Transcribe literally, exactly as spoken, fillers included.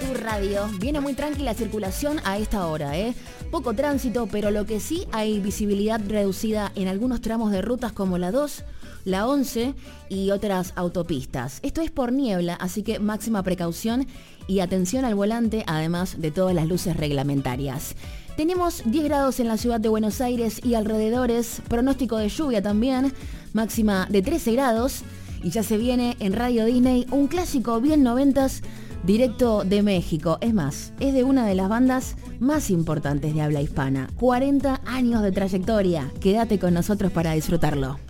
tu radio. Viene muy tranquila la circulación a esta hora, ¿eh? Poco tránsito, pero lo que sí hay visibilidad reducida en algunos tramos de rutas como la dos, la once y otras autopistas. Esto es por niebla, así que máxima precaución y atención al volante, además de todas las luces reglamentarias. Tenemos diez grados en la ciudad de Buenos Aires y alrededores, pronóstico de lluvia también, máxima de trece grados. Y ya se viene en Radio Disney un clásico bien noventas, directo de México. Es más, es de una de las bandas más importantes de habla hispana. cuarenta años de trayectoria. Quédate con nosotros para disfrutarlo.